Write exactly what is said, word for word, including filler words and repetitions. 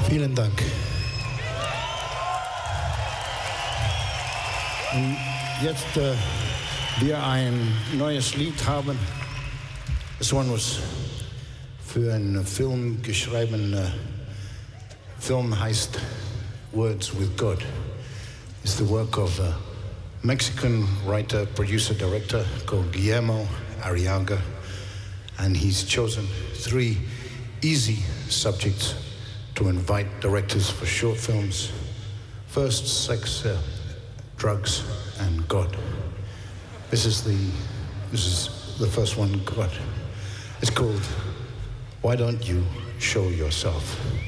Vielen Dank. Und jetzt äh, wir ein neues Lied haben. This one was für einen Film geschrieben. Uh, Film heißt Words with God. It's the work of a Mexican writer, producer, director called Guillermo Arriaga, and he's chosen three easy subjects to invite directors for short films. First, sex, uh, drugs, and God. This is the this is the first one, God. It's called Why Don't You Show Yourself?